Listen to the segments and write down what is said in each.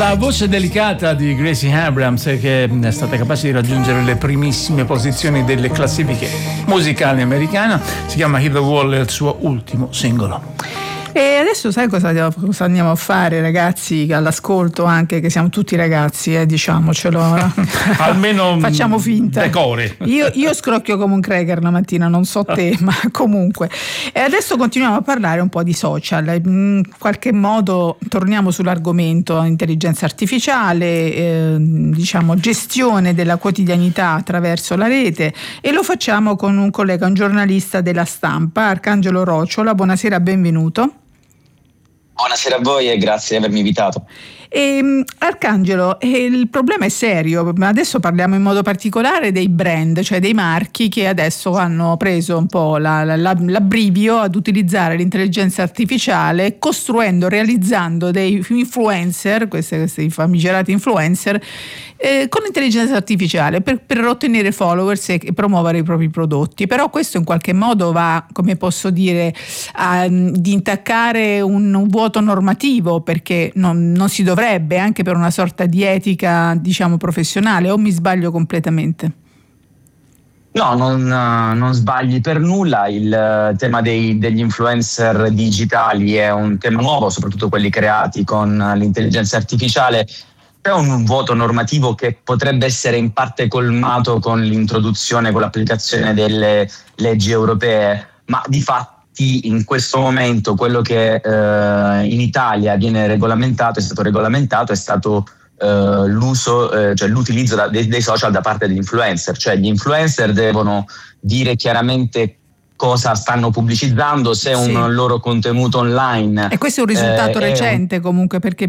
La voce delicata di Gracie Abrams, che è stata capace di raggiungere le primissime posizioni delle classifiche musicali americane, si chiama Hit the Wall, è il suo ultimo singolo. E adesso sai cosa andiamo a fare, ragazzi, all'ascolto, anche che siamo tutti ragazzi, diciamocelo. Almeno facciamo finta. Decore. Io scrocchio come un cracker la mattina, non so te, ma comunque. E adesso continuiamo a parlare un po' di social. In qualche modo torniamo sull'argomento intelligenza artificiale, diciamo gestione della quotidianità attraverso la rete, e lo facciamo con un collega, un giornalista della Stampa, Arcangelo Rocciola. Buonasera, benvenuto. Buonasera a voi e grazie di avermi invitato. Arcangelo, il problema è serio, ma adesso parliamo in modo particolare dei brand, cioè dei marchi che adesso hanno preso un po' l'abbrivio ad utilizzare l'intelligenza artificiale, realizzando dei influencer, questi famigerati influencer, con l'intelligenza artificiale per ottenere followers e promuovere i propri prodotti. Però questo in qualche modo va, come posso dire, ad intaccare un vuoto normativo, perché non si dovrebbe, anche per una sorta di etica, diciamo, professionale, o mi sbaglio completamente? No, non sbagli per nulla. Il tema degli influencer digitali è un tema nuovo, soprattutto quelli creati con l'intelligenza artificiale. È un vuoto normativo che potrebbe essere in parte colmato con l'introduzione, con l'applicazione delle leggi europee, ma di fatti in questo momento quello che in Italia viene regolamentato, è stato l'uso, cioè l'utilizzo dei social da parte degli influencer. Cioè gli influencer devono dire chiaramente cosa stanno pubblicizzando, se è un loro contenuto online. E questo è un risultato recente comunque, perché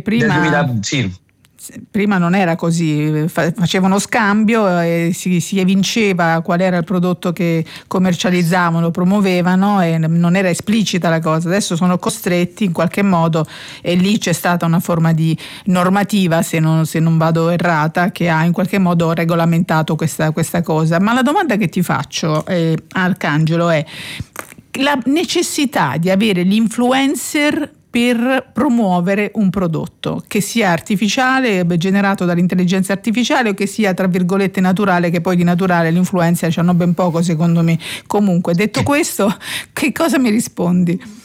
prima non era così, facevano scambio e si evinceva qual era il prodotto che commercializzavano, promuovevano, e non era esplicita la cosa. Adesso sono costretti in qualche modo, e lì c'è stata una forma di normativa, se non vado errata, che ha in qualche modo regolamentato questa cosa. Ma la domanda che ti faccio, Arcangelo, è la necessità di avere l'influencer per promuovere un prodotto, che sia artificiale, generato dall'intelligenza artificiale, o che sia tra virgolette naturale, che poi di naturale l'influencer c'hanno ben poco secondo me. Comunque, detto questo, che cosa mi rispondi?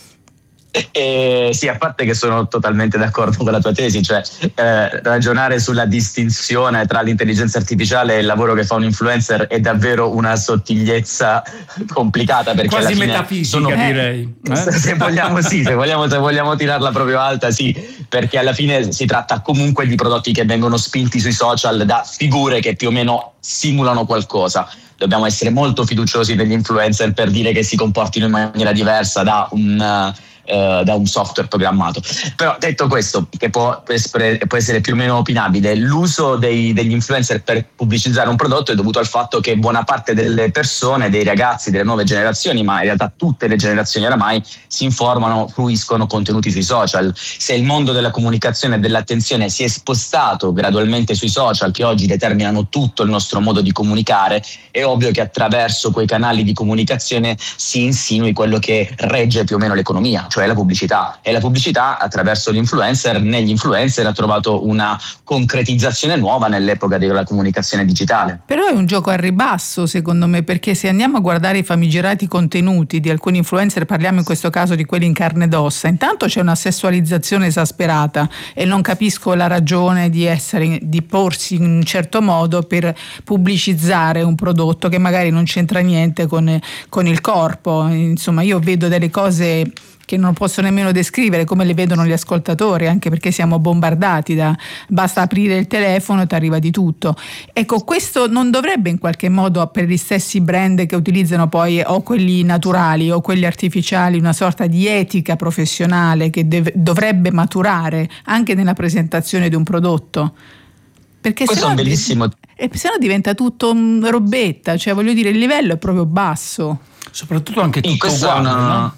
Sì, a parte che sono totalmente d'accordo con la tua tesi, cioè ragionare sulla distinzione tra l'intelligenza artificiale e il lavoro che fa un influencer è davvero una sottigliezza complicata, perché quasi alla fine metafisica, direi. Se vogliamo tirarla proprio alta, sì, perché alla fine si tratta comunque di prodotti che vengono spinti sui social da figure che più o meno simulano qualcosa. Dobbiamo essere molto fiduciosi degli influencer per dire che si comportino in maniera diversa da un software programmato. Però detto questo, che può essere più o meno opinabile, l'uso degli influencer per pubblicizzare un prodotto è dovuto al fatto che buona parte delle persone, dei ragazzi, delle nuove generazioni, ma in realtà tutte le generazioni oramai, si informano, fruiscono contenuti sui social. Se il mondo della comunicazione e dell'attenzione si è spostato gradualmente sui social, che oggi determinano tutto il nostro modo di comunicare, è ovvio che attraverso quei canali di comunicazione si insinui quello che regge più o meno l'economia, cioè la pubblicità. E la pubblicità, attraverso negli influencer ha trovato una concretizzazione nuova nell'epoca della comunicazione digitale. Però è un gioco al ribasso, secondo me, perché se andiamo a guardare i famigerati contenuti di alcuni influencer, parliamo in questo caso di quelli in carne ed ossa, intanto c'è una sessualizzazione esasperata, e non capisco la ragione di porsi in un certo modo per pubblicizzare un prodotto che magari non c'entra niente con il corpo. Insomma, io vedo delle cose che non posso nemmeno descrivere come le vedono gli ascoltatori, anche perché siamo bombardati basta aprire il telefono e ti arriva di tutto. Ecco, questo non dovrebbe in qualche modo, per gli stessi brand che utilizzano poi o quelli naturali o quelli artificiali, una sorta di etica professionale che dovrebbe maturare anche nella presentazione di un prodotto? Perché questo è un bellissimo... se no diventa tutto robetta, cioè voglio dire, il livello è proprio basso. Soprattutto anche tutto uguale, no?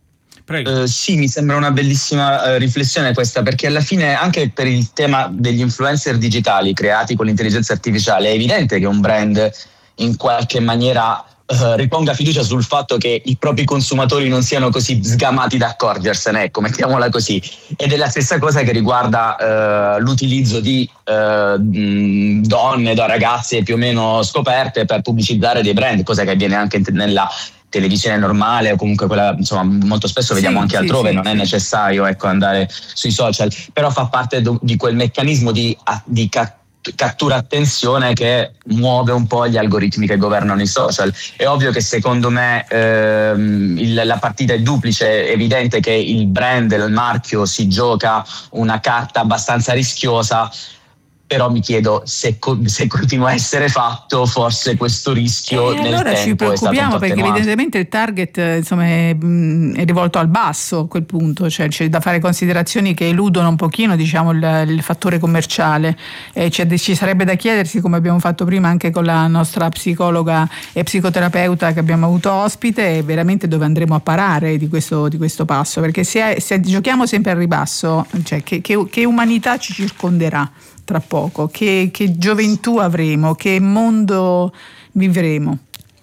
Sì, mi sembra una bellissima riflessione questa, perché alla fine anche per il tema degli influencer digitali creati con l'intelligenza artificiale è evidente che un brand in qualche maniera riponga fiducia sul fatto che i propri consumatori non siano così sgamati da accorgersene, ecco, mettiamola così. Ed è la stessa cosa che riguarda l'utilizzo di donne, da ragazze più o meno scoperte per pubblicizzare dei brand, cosa che avviene anche nella televisione normale o comunque quella, insomma, molto spesso vediamo anche altrove, non è necessario, ecco, andare sui social, però fa parte di quel meccanismo di cattura attenzione che muove un po' gli algoritmi che governano i social. È ovvio che secondo me la partita è duplice, è evidente che il brand, il marchio si gioca una carta abbastanza rischiosa, però mi chiedo se continua a essere fatto, forse questo rischio nel allora tempo ci preoccupiamo, perché evidentemente il target, insomma, è rivolto al basso a quel punto, cioè c'è da fare considerazioni che eludono un pochino, diciamo, il fattore commerciale. Ci sarebbe da chiedersi, come abbiamo fatto prima anche con la nostra psicologa e psicoterapeuta che abbiamo avuto ospite, veramente dove andremo a parare di questo passo, perché se giochiamo sempre al ribasso, cioè che umanità ci circonderà tra poco, che gioventù avremo, che mondo vivremo?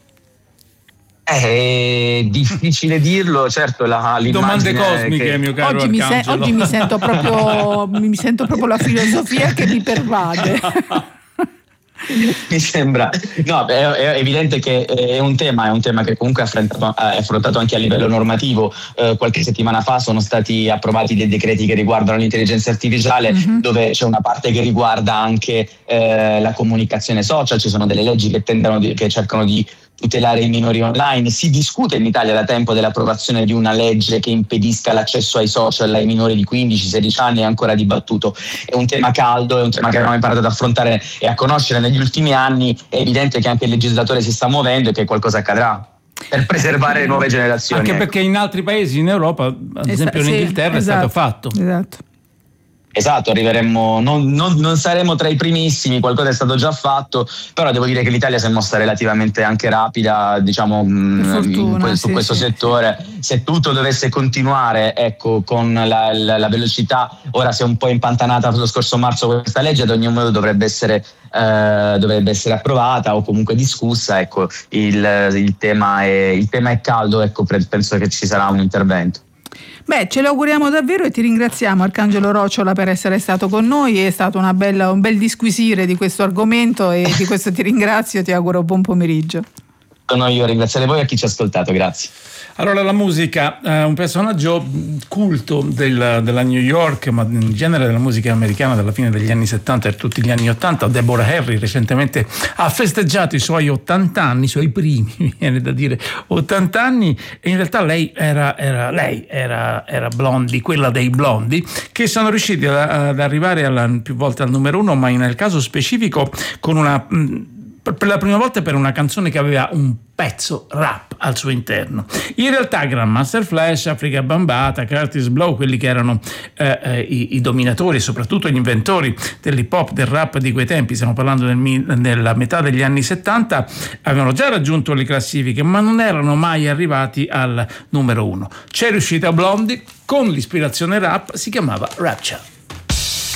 È difficile dirlo, certo. Domande cosmiche, mio caro Arcangelo. Oggi mi sento proprio la filosofia che mi pervade. Mi sembra, no, è evidente che è un tema che comunque è affrontato anche a livello normativo. Qualche settimana fa sono stati approvati dei decreti che riguardano l'intelligenza artificiale, dove c'è una parte che riguarda anche la comunicazione social. Ci sono delle leggi che cercano di tutelare i minori online. Si discute in Italia da tempo dell'approvazione di una legge che impedisca l'accesso ai social ai minori di 15-16 anni, è ancora dibattuto. È un tema caldo, è un tema che abbiamo imparato ad affrontare e a conoscere negli ultimi anni. È evidente che anche il legislatore si sta muovendo e che qualcosa accadrà per preservare le nuove generazioni. Anche perché in altri paesi in Europa, ad esempio in Inghilterra, è stato fatto. Esatto, arriveremo, non saremo tra i primissimi, qualcosa è stato già fatto, però devo dire che l'Italia si è mossa relativamente anche rapida, diciamo, su questo settore. Se tutto dovesse continuare, ecco, con la velocità, ora si è un po' impantanata lo scorso marzo questa legge, ad ogni modo dovrebbe essere approvata o comunque discussa. Ecco, il tema è caldo, ecco, penso che ci sarà un intervento. Beh, ce lo auguriamo davvero e ti ringraziamo, Arcangelo Rocciola, per essere stato con noi. È stato un bel disquisire di questo argomento e di questo ti ringrazio, ti auguro buon pomeriggio. Sono io a ringraziare voi e a chi ci ha ascoltato, grazie. Allora, la musica, un personaggio culto della New York, ma in genere della musica americana della fine degli anni 70 e tutti gli anni 80, Deborah Harry, recentemente ha festeggiato i suoi 80 anni, i suoi primi, mi viene da dire, 80 anni, e in realtà lei era Blondie, quella dei Blondie, che sono riusciti ad arrivare più volte al numero 1, ma nel caso specifico con per la prima volta per una canzone che aveva un pezzo rap al suo interno. In realtà Grandmaster Flash, Afrika Bambaataa, Curtis Blow, quelli che erano i dominatori, soprattutto gli inventori dell'hip hop, del rap di quei tempi, stiamo parlando nella metà degli anni 70, avevano già raggiunto le classifiche, ma non erano mai arrivati al numero 1. C'è riuscita Blondie con l'ispirazione rap, si chiamava Rapture.